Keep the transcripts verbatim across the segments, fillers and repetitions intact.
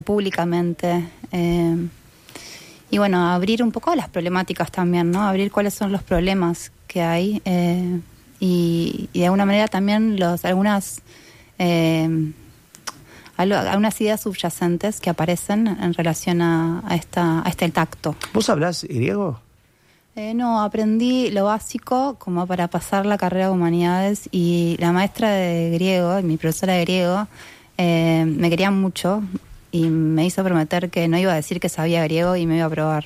públicamente. Eh, y bueno, abrir un poco las problemáticas también, ¿no? Abrir cuáles son los problemas que hay eh, y, y de alguna manera también los algunas eh, algunas ideas subyacentes que aparecen en relación a, a, esta, a este tacto. ¿Vos hablás griego? Eh, no, aprendí lo básico como para pasar la carrera de humanidades y la maestra de griego, mi profesora de griego, eh, me quería mucho y me hizo prometer que no iba a decir que sabía griego y me iba a probar.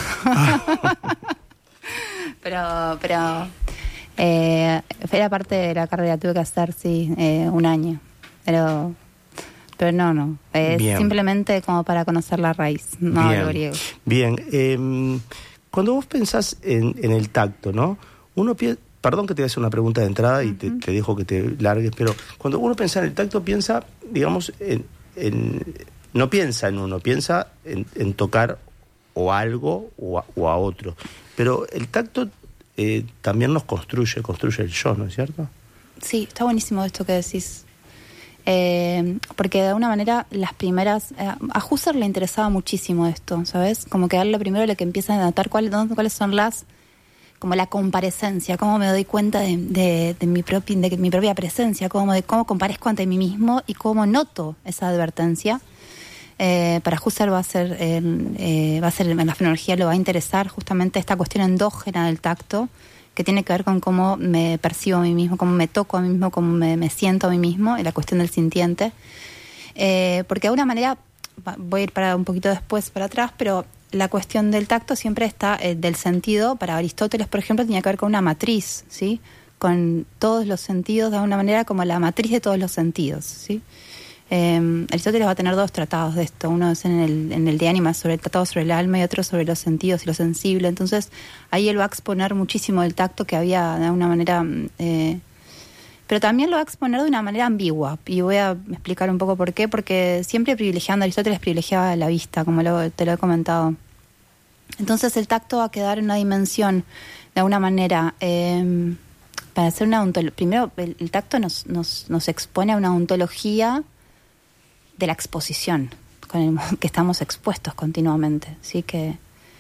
pero pero eh, era parte de la carrera, tuve que hacer, sí, eh, un año. Pero... Pero no, no. Es Bien. Simplemente como para conocer la raíz, no Bien. hablo griego. Bien. Eh, cuando vos pensás en, en el tacto, ¿no? Uno piensa... Perdón que te haga una pregunta de entrada y uh-huh. te, te dejo que te largues, pero cuando uno piensa en el tacto, piensa, digamos, en... en no piensa en uno, piensa en, en tocar o algo o a, o a otro. Pero el tacto eh, también nos construye, construye el yo, ¿no es cierto? Sí, está buenísimo esto que decís. Eh, porque de alguna manera las primeras... Eh, a Husserl le interesaba muchísimo esto, ¿sabes? Como que a él lo primero lo que empieza a notar cuál, cuáles son las... como la comparecencia, cómo me doy cuenta de, de, de, mi, propi, de mi propia presencia, cómo, de cómo comparezco ante mí mismo y cómo noto esa advertencia. Eh, para Husserl va a ser, eh, eh, va a ser, en la fenomenología lo va a interesar justamente esta cuestión endógena del tacto, que tiene que ver con cómo me percibo a mí mismo, cómo me toco a mí mismo, cómo me, me siento a mí mismo, y la cuestión del sintiente. Eh, porque de alguna manera, voy a ir para un poquito después para atrás, pero la cuestión del tacto siempre está, eh, del sentido, para Aristóteles, por ejemplo, tenía que ver con una matriz, ¿sí? Con todos los sentidos, de alguna manera, como la matriz de todos los sentidos, ¿sí? Eh, Aristóteles va a tener dos tratados de esto, uno es en el, en el de ánima, sobre el tratado sobre el alma, y otro sobre los sentidos y lo sensible. Entonces ahí él va a exponer muchísimo el tacto que había de alguna manera, eh, pero también lo va a exponer de una manera ambigua, y voy a explicar un poco por qué, porque siempre privilegiando, Aristóteles privilegiaba la vista, como lo, te lo he comentado. Entonces el tacto va a quedar en una dimensión de alguna manera, eh, para hacer una ontología. Primero el, el tacto nos, nos, nos expone a una ontología de la exposición, con el que estamos expuestos continuamente, ¿sí? que,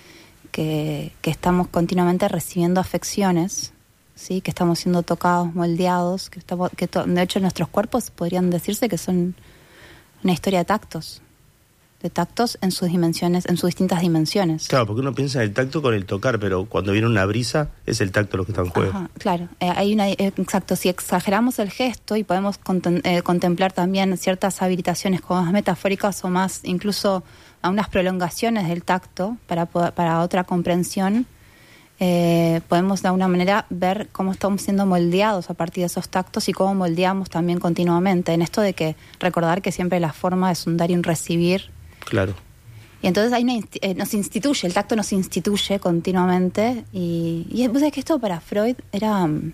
que, que estamos continuamente recibiendo afecciones, ¿sí? Que estamos siendo tocados, moldeados, que, estamos, que to, de hecho nuestros cuerpos podrían decirse que son una historia de tactos, de tactos en sus dimensiones, en sus distintas dimensiones. Claro, porque uno piensa en el tacto con el tocar, pero cuando viene una brisa es el tacto lo que está en juego. Ajá, claro, eh, hay una, eh, exacto, si exageramos el gesto y podemos conten, eh, contemplar también ciertas habilitaciones como más metafóricas o más incluso a unas prolongaciones del tacto para, para otra comprensión, eh, podemos de alguna manera ver cómo estamos siendo moldeados a partir de esos tactos y cómo moldeamos también continuamente, en esto de que recordar que siempre la forma es un dar y un recibir. Claro. Y entonces ahí eh, nos instituye, el tacto nos instituye continuamente. Y, y vos sabés que esto para Freud era... Um,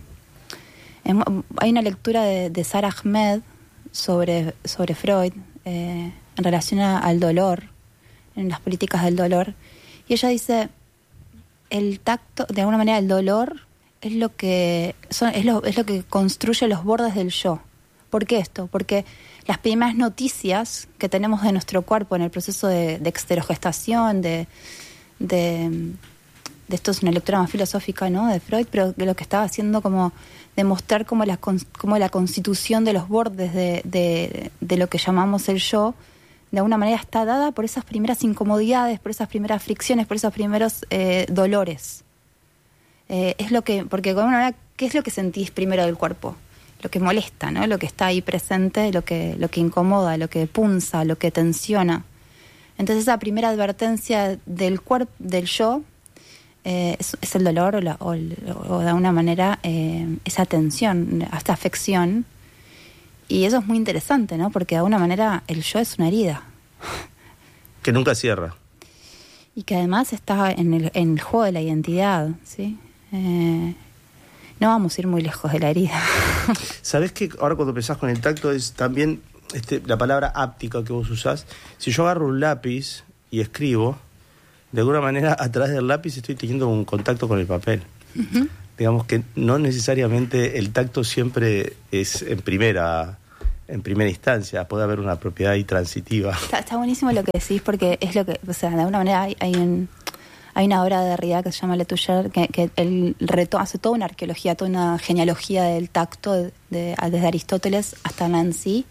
hay una lectura de, de Sara Ahmed sobre, sobre Freud eh, en relación a, al dolor, en las políticas del dolor. Y ella dice, el tacto, de alguna manera el dolor es lo que, son, es lo, es lo que construye los bordes del yo. ¿Por qué esto? Porque las primeras noticias que tenemos de nuestro cuerpo en el proceso de, de exterogestación, de, de, de esto es una lectura más filosófica, ¿no?, de Freud, pero de lo que estaba haciendo como demostrar como la, como la constitución de los bordes de, de, de lo que llamamos el yo, de alguna manera está dada por esas primeras incomodidades, por esas primeras fricciones, por esos primeros eh, dolores. Eh, es lo que, porque de alguna manera, ¿qué es lo que sentís primero del cuerpo? Lo que molesta, ¿no? Lo que está ahí presente, lo que, lo que incomoda, lo que punza, lo que tensiona. Entonces esa primera advertencia del cuerpo, del yo, eh, es, es el dolor o, la, o, o de alguna manera eh, esa tensión, esta afección. Y eso es muy interesante, ¿no? Porque de alguna manera el yo es una herida. Que nunca cierra. Y que además está en el, en el juego de la identidad, ¿sí? Eh, no vamos a ir muy lejos de la herida. ¿Sabés que ahora cuando pensás con el tacto es también este, la palabra áptica que vos usás? Si yo agarro un lápiz y escribo, de alguna manera a través del lápiz estoy teniendo un contacto con el papel. Uh-huh. Digamos que no necesariamente el tacto siempre es en primera en primera instancia, puede haber una propiedad ahí transitiva. Está, está buenísimo lo que decís, porque es lo que, o sea, de alguna manera hay, hay un... Hay una obra de Derrida que se llama Letoucher, que, que él reto, hace toda una arqueología, toda una genealogía del tacto, de, de, desde Aristóteles hasta Nancy.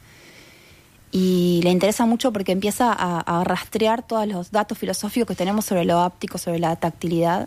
Y le interesa mucho porque empieza a, a rastrear todos los datos filosóficos que tenemos sobre lo áptico, sobre la tactilidad.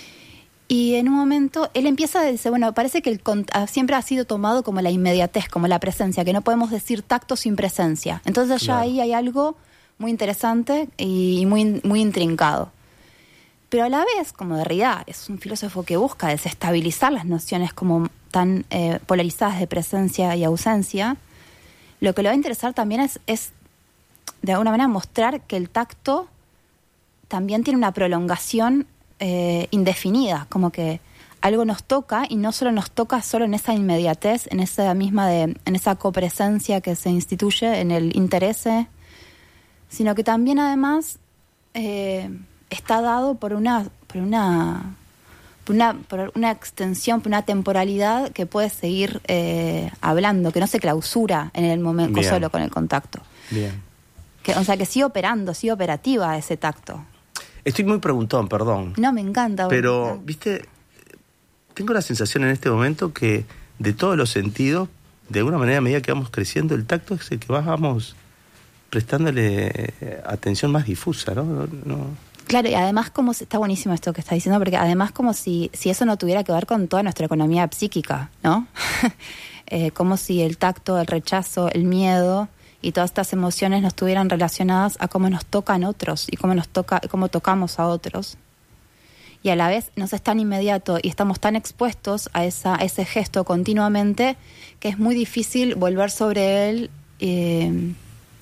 Y en un momento él empieza a decir, bueno, parece que el, siempre ha sido tomado como la inmediatez, como la presencia, que no podemos decir tacto sin presencia. Entonces ya claro. ahí hay algo muy interesante y muy, muy intrincado. Pero a la vez, como Derrida es un filósofo que busca desestabilizar las nociones como tan eh, polarizadas de presencia y ausencia, lo que le va a interesar también es, es, de alguna manera, mostrar que el tacto también tiene una prolongación eh, indefinida, como que algo nos toca y no solo nos toca solo en esa inmediatez, en esa misma de, en esa copresencia que se instituye, en el interés, sino que también además... Eh, está dado por una por una por una, por una extensión, por una temporalidad que puede seguir eh, hablando, que no se clausura en el momento Bien. Solo con el contacto. Bien. Que, o sea, que sigue operando, sigue operativa ese tacto. Estoy muy preguntón, perdón. No, me encanta. Pero, bueno. viste, tengo la sensación en este momento que de todos los sentidos, de alguna manera, a medida que vamos creciendo, el tacto es el que vamos prestándole atención más difusa, ¿no? no, no. Claro, y además como si, está buenísimo esto que está diciendo, porque además como si, si eso no tuviera que ver con toda nuestra economía psíquica, ¿no? eh, como si el tacto, el rechazo, el miedo y todas estas emociones no estuvieran relacionadas a cómo nos tocan otros y cómo nos toca, cómo tocamos a otros. Y a la vez nos es tan inmediato y estamos tan expuestos a esa, a ese gesto continuamente que es muy difícil volver sobre él. Eh,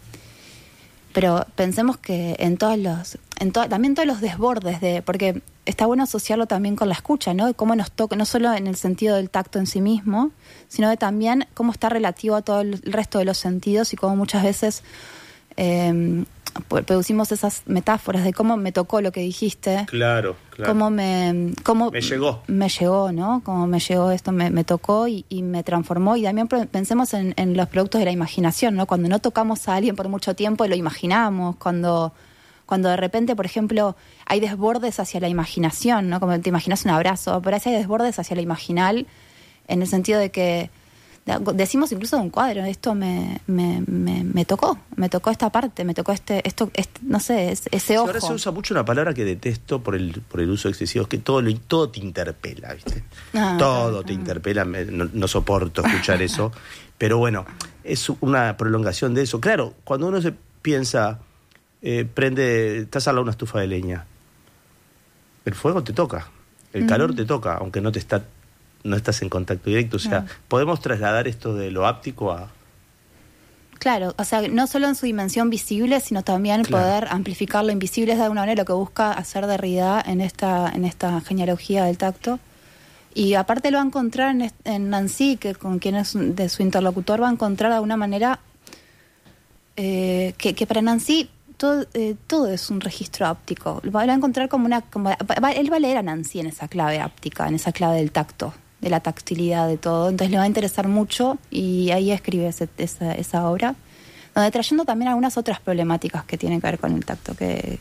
pero pensemos que en todos los, en to, también todos los desbordes de, porque está bueno asociarlo también con la escucha, ¿no? Cómo nos toca, no solo en el sentido del tacto en sí mismo, sino de también cómo está relativo a todo el resto de los sentidos y cómo muchas veces eh, producimos esas metáforas de cómo me tocó lo que dijiste. Claro, claro. Cómo me, cómo me llegó. Me llegó, ¿no? Cómo me llegó esto, me, me tocó y, y me transformó. Y también pensemos en, en los productos de la imaginación, ¿no? Cuando no tocamos a alguien por mucho tiempo, lo imaginamos. Cuando, cuando de repente, por ejemplo, hay desbordes hacia la imaginación, ¿no? Como te imaginas un abrazo, pero hay desbordes hacia lo imaginal, en el sentido de que decimos incluso de un cuadro, esto me, me, me, me tocó, me tocó esta parte, me tocó este, esto, este, no sé, ese sí, ojo. Ahora se usa mucho una palabra que detesto por el por el uso excesivo, es que todo lo todo te interpela, ¿viste? Ah, todo ah, te ah. interpela, me, no, no soporto escuchar eso, pero bueno, es una prolongación de eso. Claro, cuando uno se piensa, eh, prende, estás al lado de una estufa de leña, el fuego te toca, el mm. calor te toca, aunque no te está no estás en contacto directo, o sea, no. podemos trasladar esto de lo áptico a... Claro, o sea, no solo en su dimensión visible, sino también claro. poder amplificar lo invisible, es de alguna manera lo que busca hacer Derrida en esta en esta genealogía del tacto. Y aparte lo va a encontrar en, en Nancy, que con quien es de su interlocutor, va a encontrar de alguna manera eh, que, que para Nancy todo, eh, todo es un registro áptico. Lo va a encontrar como una... Como, va, él va a leer a Nancy en esa clave áptica, en esa clave del tacto, de la tactilidad de todo, entonces le va a interesar mucho y ahí escribe ese, esa, esa obra, donde trayendo también algunas otras problemáticas que tienen que ver con el tacto, que,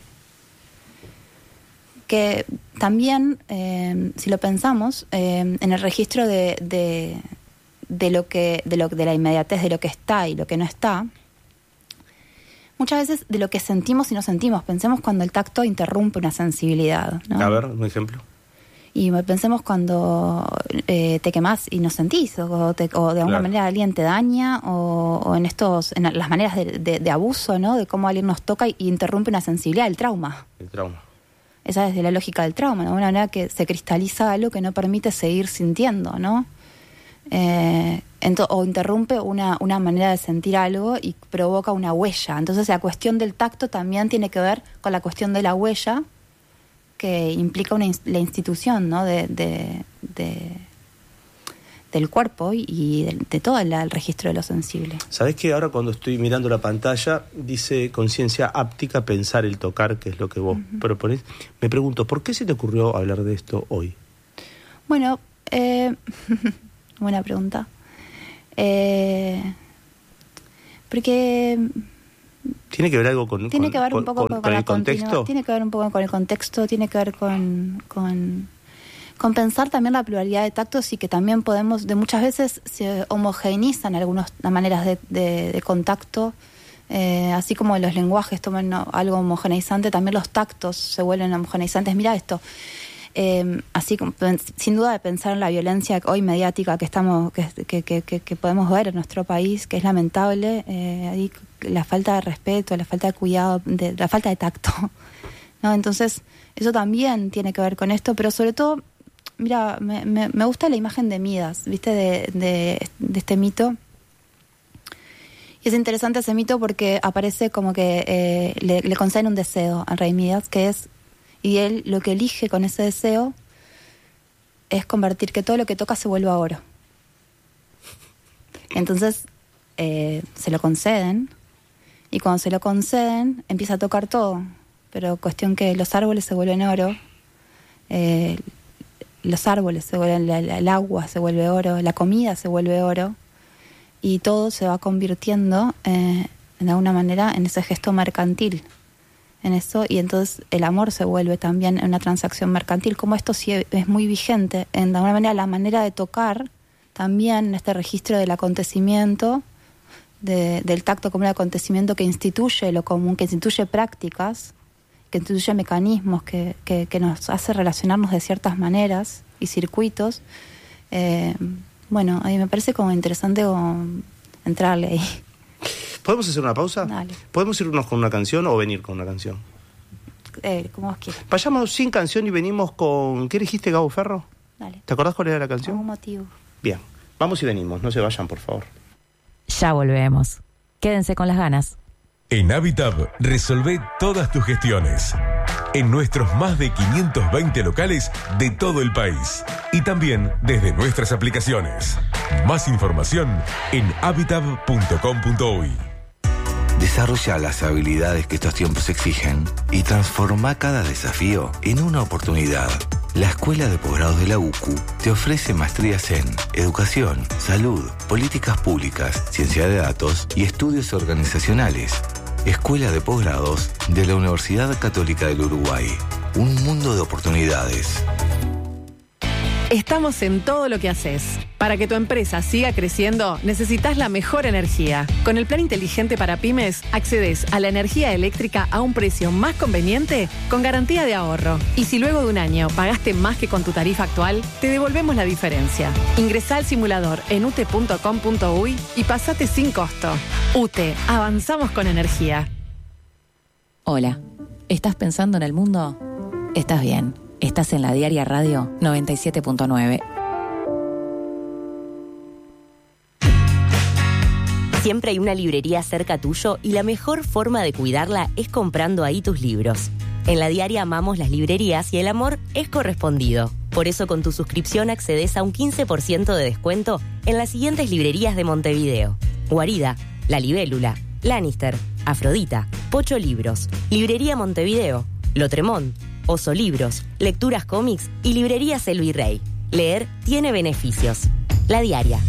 que también, eh, si lo pensamos, eh, en el registro de, de, de, lo que, de, lo, de la inmediatez, de lo que está y lo que no está, muchas veces de lo que sentimos y no sentimos, pensemos cuando el tacto interrumpe una sensibilidad, ¿no? A ver, un ejemplo. Y pensemos cuando eh, te quemás y no sentís, o, te, o de alguna claro. manera alguien te daña, o, o en estos en las maneras de, de, de abuso, ¿no? De cómo alguien nos toca y, y interrumpe una sensibilidad, el trauma. El trauma. Esa es de la lógica del trauma, ¿no? De una manera que se cristaliza algo que no permite seguir sintiendo, ¿no? Eh, ento, o interrumpe una, una manera de sentir algo y provoca una huella. Entonces la cuestión del tacto también tiene que ver con la cuestión de la huella, que implica una, la institución, ¿no? de, de, de del cuerpo y de, de todo el, el registro de lo sensible. ¿Sabés que ahora cuando estoy mirando la pantalla dice conciencia áptica, pensar el tocar, que es lo que vos uh-huh. proponés? Me pregunto, ¿por qué se te ocurrió hablar de esto hoy? Bueno, eh, buena pregunta. Eh, Porque tiene que ver algo con, tiene con, que ver un con, poco con, con, con la el contexto. continua, tiene que ver un poco con el contexto, tiene que ver con, con, con pensar también la pluralidad de tactos y que también podemos, de muchas veces se homogeneizan algunas maneras de, de, de contacto. Eh, así como los lenguajes toman ¿no? algo homogeneizante, también los tactos se vuelven homogeneizantes. Mira esto, eh, así como, sin duda de pensar en la violencia hoy mediática que estamos, que, que, que, que podemos ver en nuestro país, que es lamentable, eh, ahí la falta de respeto, la falta de cuidado, de, la falta de tacto, ¿no? Entonces eso también tiene que ver con esto, pero sobre todo, mira, me, me, me gusta la imagen de Midas, ¿viste? De, de, de este mito. Y es interesante ese mito porque aparece como que eh, le, le conceden un deseo al rey Midas, que es, y él lo que elige con ese deseo es convertir que todo lo que toca se vuelva oro. Entonces eh, se lo conceden, y cuando se lo conceden empieza a tocar todo, pero cuestión que los árboles se vuelven oro, eh, los árboles se vuelven, la, la, el agua se vuelve oro, la comida se vuelve oro, y todo se va convirtiendo eh, de alguna manera en ese gesto mercantil, en eso, y entonces el amor se vuelve también una transacción mercantil. Como esto sí es muy vigente, en de alguna manera la manera de tocar también en este registro del acontecimiento, de, del tacto como un acontecimiento que instituye lo común, que instituye prácticas, que instituye mecanismos, que, que, que nos hace relacionarnos de ciertas maneras y circuitos. Eh, Bueno, a mí me parece como interesante como entrarle ahí. ¿Podemos hacer una pausa? Dale. ¿Podemos irnos con una canción o venir con una canción? Eh, como vos quieras. Vayamos sin canción y venimos con... ¿Qué dijiste, Gabo Ferro? Dale. ¿Te acordás cuál era la canción? Por un motivo. Bien, vamos y venimos, no se vayan, por favor. Ya volvemos. Quédense con las ganas. En Habitat resolvé todas tus gestiones. En nuestros más de quinientos veinte locales de todo el país. Y también desde nuestras aplicaciones. Más información en habitat punto com punto uy. Desarrolla las habilidades que estos tiempos exigen y transforma cada desafío en una oportunidad. La Escuela de Posgrados de la U C U te ofrece maestrías en Educación, Salud, Políticas Públicas, Ciencia de Datos y Estudios Organizacionales. Escuela de Posgrados de la Universidad Católica del Uruguay. Un mundo de oportunidades. Estamos en todo lo que haces. Para que tu empresa siga creciendo, necesitas la mejor energía. Con el Plan Inteligente para Pymes, accedes a la energía eléctrica a un precio más conveniente, con garantía de ahorro. Y si luego de un año pagaste más que con tu tarifa actual, te devolvemos la diferencia. Ingresá al simulador en ute punto com punto uy y pasate sin costo. UTE, avanzamos con energía. Hola, ¿estás pensando en el mundo? Estás bien. Estás en la Diaria Radio noventa y siete punto nueve. Siempre hay una librería cerca tuyo y la mejor forma de cuidarla es comprando ahí tus libros. En la Diaria amamos las librerías y el amor es correspondido. Por eso con tu suscripción accedes a un quince por ciento de descuento en las siguientes librerías de Montevideo: Guarida, La Libélula, Lannister, Afrodita, Pocho Libros, Librería Montevideo, Lotremont, Oso Libros, Lecturas Cómics y Librerías El Virrey. Leer tiene beneficios. La Diaria.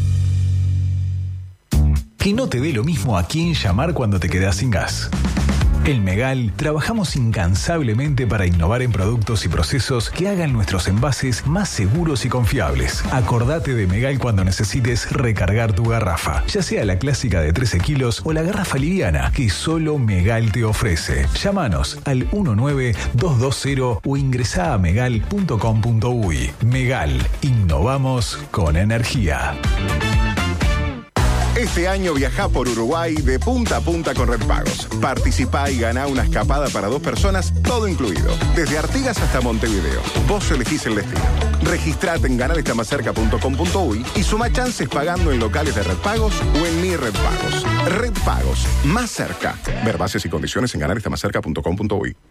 Que no te dé lo mismo a quién llamar cuando te quedas sin gas. En Megal trabajamos incansablemente para innovar en productos y procesos que hagan nuestros envases más seguros y confiables. Acordate de Megal cuando necesites recargar tu garrafa, ya sea la clásica de trece kilos o la garrafa liviana que solo Megal te ofrece. Llámanos al uno nueve dos dos cero o ingresá a megal punto com punto uy. Megal, innovamos con energía. Este año viajá por Uruguay de punta a punta con Red Pagos. Participá y ganá una escapada para dos personas, todo incluido. Desde Artigas hasta Montevideo. Vos elegís el destino. Registrate en ganar está más cerca punto com punto uy y suma chances pagando en locales de Red Pagos o en Mi Red Pagos. Red Pagos, más cerca. Ver bases y condiciones en ganar está más cerca punto com punto uy.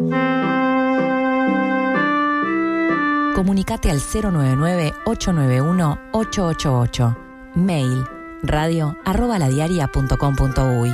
Comunicate al cero nueve nueve ocho nueve uno ocho ocho ocho. Mail radio arroba ladiaria punto com punto uy.